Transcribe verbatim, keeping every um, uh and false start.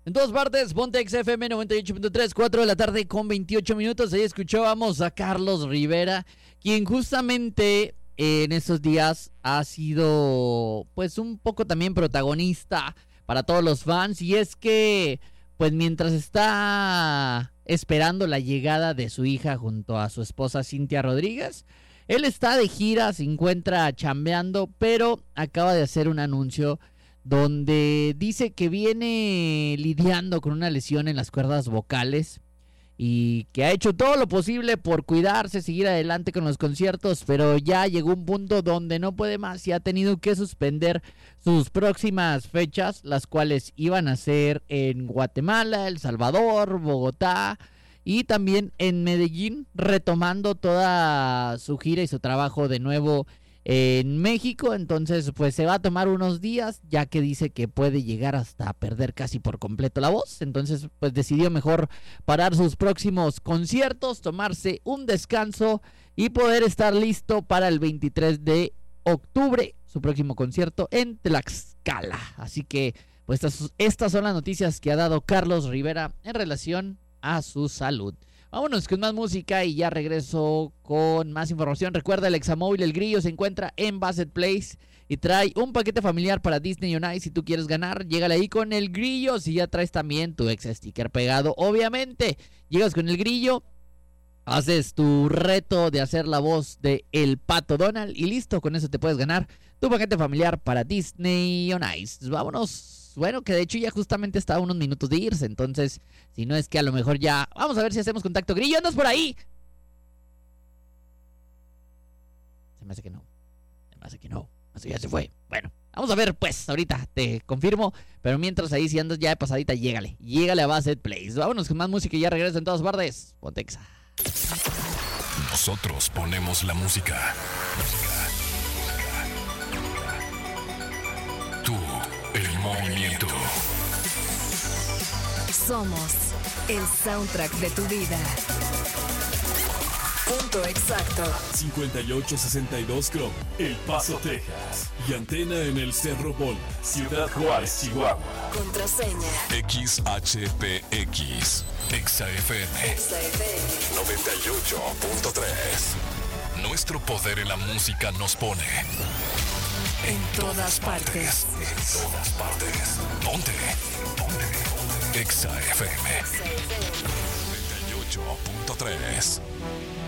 En todas partes, Ponte X F M noventa y ocho punto tres, cuatro de la tarde con veintiocho minutos. Ahí escuchábamos a Carlos Rivera, quien justamente eh, en estos días ha sido pues un poco también protagonista para todos los fans. Y es que pues mientras está esperando la llegada de su hija junto a su esposa Cintia Rodríguez, él está de gira, se encuentra chambeando, pero acaba de hacer un anuncio donde dice que viene lidiando con una lesión en las cuerdas vocales y que ha hecho todo lo posible por cuidarse, seguir adelante con los conciertos, pero ya llegó un punto donde no puede más y ha tenido que suspender sus próximas fechas, las cuales iban a ser en Guatemala, El Salvador, Bogotá y también en Medellín, retomando toda su gira y su trabajo de nuevo en México. Entonces pues se va a tomar unos días, ya que dice que puede llegar hasta perder casi por completo la voz. Entonces pues decidió mejor parar sus próximos conciertos, tomarse un descanso y poder estar listo para el veintitrés de octubre, su próximo concierto en Tlaxcala. Así que pues estas, estas son las noticias que ha dado Carlos Rivera en relación a su salud. Vámonos con más música y ya regreso con más información. Recuerda, el Examóvil El Grillo se encuentra en Bassett Place y trae un paquete familiar para Disney on Ice. Si tú quieres ganar, llégale ahí con El Grillo. Si ya traes también tu ex sticker pegado, obviamente, llegas con El Grillo, haces tu reto de hacer la voz de El Pato Donald y listo, con eso te puedes ganar tu paquete familiar para Disney on Ice. Vámonos. Bueno, que de hecho ya justamente está a unos minutos de irse. Entonces, si no es que a lo mejor ya... Vamos a ver si hacemos contacto. Grillo, ¿andas por ahí? Se me hace que no. Se me hace que no. Así ya se fue. Bueno, vamos a ver pues. Ahorita te confirmo. Pero mientras ahí, si andas ya de pasadita, llégale. Llégale a Bassett Place. Vámonos con más música y ya regresa en todas partes. Pontexa. Nosotros ponemos la música. Tú, el movimiento. Somos el soundtrack de tu vida. Punto exacto. cincuenta y ocho sesenta y dos Chrome, El Paso, Texas. Y antena en el Cerro Bola, Ciudad Juárez, Chihuahua. Contraseña X H P X, Exa F M Exa F M noventa y ocho punto tres. Nuestro poder en la música nos pone en todas partes. En todas partes. Ponte. Ponte. Exa F M noventa y ocho punto tres.